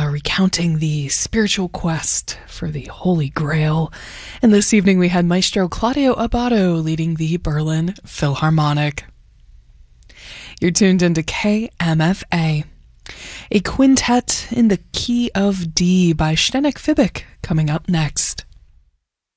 are recounting the spiritual quest for the Holy Grail. And this evening we had Maestro Claudio Abbado leading the Berlin Philharmonic. You're tuned into KMFA. A quintet in the key of D by Zdeněk Fibik coming up next.